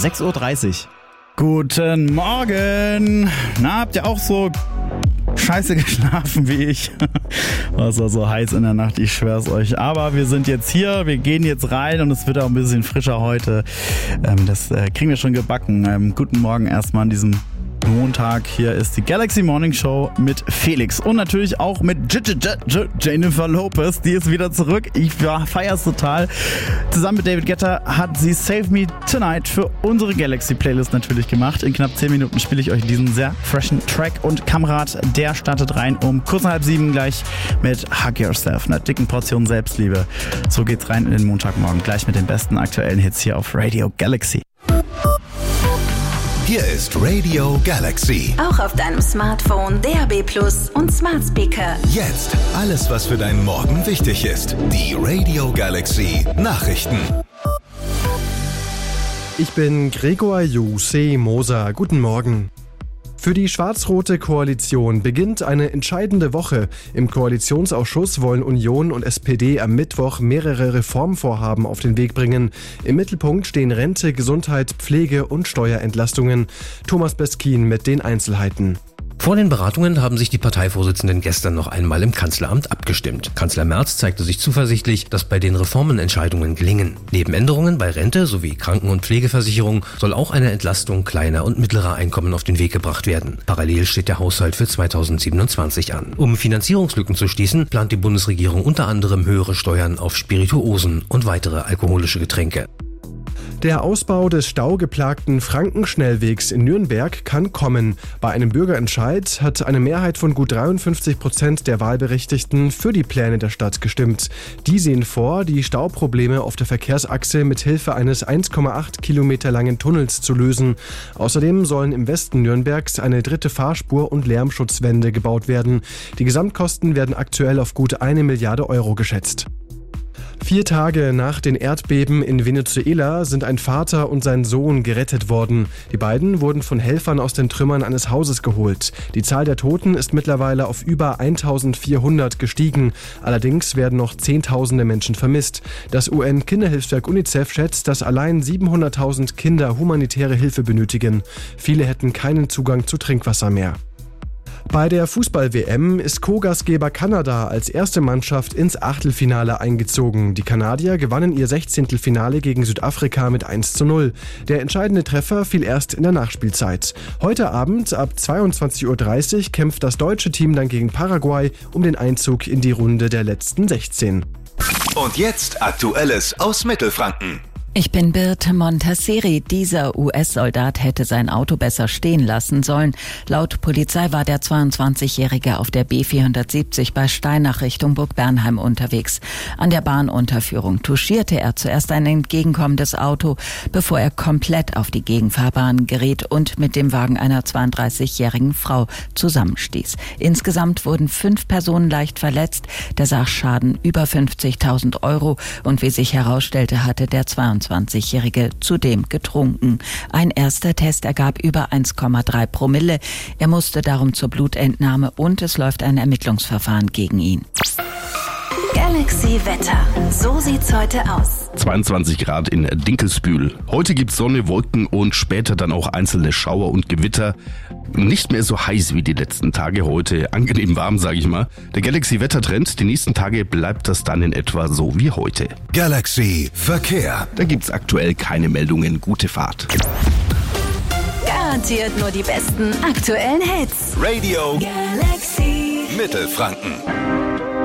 6:30 Uhr. Guten Morgen. Na, habt ihr auch so scheiße geschlafen wie ich? Es war so heiß in der Nacht, ich schwör's euch. Aber wir sind jetzt hier, wir gehen jetzt rein und es wird auch ein bisschen frischer heute. Das kriegen wir schon gebacken. Guten Morgen erstmal an diesem Montag. Hier ist die Galaxy Morning Show mit Felix und natürlich auch mit Jennifer Lopez. Die ist wieder zurück. Ich feier's total. Zusammen mit David Guetta hat sie Save Me Tonight für unsere Galaxy Playlist natürlich gemacht. In knapp 10 Minuten spiele ich euch diesen sehr freshen Track und Kamerad, der startet rein um kurz nach 6:30 gleich mit Hug Yourself, einer dicken Portion Selbstliebe. So geht's rein in den Montagmorgen, gleich mit den besten aktuellen Hits hier auf Radio Galaxy. Hier ist Radio Galaxy. Auch auf deinem Smartphone, DAB+ und Smart Speaker. Jetzt alles, was für deinen Morgen wichtig ist. Die Radio Galaxy Nachrichten. Ich bin Gregor Jose Moser. Guten Morgen. Für die schwarz-rote Koalition beginnt eine entscheidende Woche. Im Koalitionsausschuss wollen Union und SPD am Mittwoch mehrere Reformvorhaben auf den Weg bringen. Im Mittelpunkt stehen Rente, Gesundheit, Pflege und Steuerentlastungen. Thomas Beskin mit den Einzelheiten. Vor den Beratungen haben sich die Parteivorsitzenden gestern noch einmal im Kanzleramt abgestimmt. Kanzler Merz zeigte sich zuversichtlich, dass bei den Reformen Entscheidungen gelingen. Neben Änderungen bei Rente sowie Kranken- und Pflegeversicherung soll auch eine Entlastung kleiner und mittlerer Einkommen auf den Weg gebracht werden. Parallel steht der Haushalt für 2027 an. Um Finanzierungslücken zu schließen, plant die Bundesregierung unter anderem höhere Steuern auf Spirituosen und weitere alkoholische Getränke. Der Ausbau des staugeplagten Frankenschnellwegs in Nürnberg kann kommen. Bei einem Bürgerentscheid hat eine Mehrheit von gut 53% der Wahlberechtigten für die Pläne der Stadt gestimmt. Die sehen vor, die Stauprobleme auf der Verkehrsachse mit Hilfe eines 1,8 Kilometer langen Tunnels zu lösen. Außerdem sollen im Westen Nürnbergs eine dritte Fahrspur und Lärmschutzwände gebaut werden. Die Gesamtkosten werden aktuell auf gut 1 Milliarde Euro geschätzt. 4 Tage nach den Erdbeben in Venezuela sind ein Vater und sein Sohn gerettet worden. Die beiden wurden von Helfern aus den Trümmern eines Hauses geholt. Die Zahl der Toten ist mittlerweile auf über 1400 gestiegen. Allerdings werden noch Zehntausende Menschen vermisst. Das UN-Kinderhilfswerk UNICEF schätzt, dass allein 700.000 Kinder humanitäre Hilfe benötigen. Viele hätten keinen Zugang zu Trinkwasser mehr. Bei der Fußball-WM ist Co-Gastgeber Kanada als erste Mannschaft ins Achtelfinale eingezogen. Die Kanadier gewannen ihr 16. Finale gegen Südafrika mit 1:0. Der entscheidende Treffer fiel erst in der Nachspielzeit. Heute Abend ab 22:30 Uhr kämpft das deutsche Team dann gegen Paraguay um den Einzug in die Runde der letzten 16. Und jetzt Aktuelles aus Mittelfranken. Ich bin Birte Montasseri. Dieser US-Soldat hätte sein Auto besser stehen lassen sollen. Laut Polizei war der 22-Jährige auf der B470 bei Steinach Richtung Burg Bernheim unterwegs. An der Bahnunterführung touchierte er zuerst ein entgegenkommendes Auto, bevor er komplett auf die Gegenfahrbahn geriet und mit dem Wagen einer 32-jährigen Frau zusammenstieß. Insgesamt wurden 5 Personen leicht verletzt. Der Sachschaden über 50.000 Euro und wie sich herausstellte, hatte der 22-Jährige zudem getrunken. Ein erster Test ergab über 1,3 Promille. Er musste darum zur Blutentnahme und es läuft ein Ermittlungsverfahren gegen ihn. Galaxy Wetter. So sieht's heute aus. 22 Grad in Dinkelsbühl. Heute gibt's Sonne, Wolken und später dann auch einzelne Schauer und Gewitter. Nicht mehr so heiß wie die letzten Tage. Heute angenehm warm, sage ich mal. Der Galaxy-Wettertrend, die nächsten Tage bleibt das dann in etwa so wie heute. Galaxy Verkehr. Da gibt's aktuell keine Meldungen. Gute Fahrt. Garantiert nur die besten aktuellen Hits. Radio Galaxy Mittelfranken.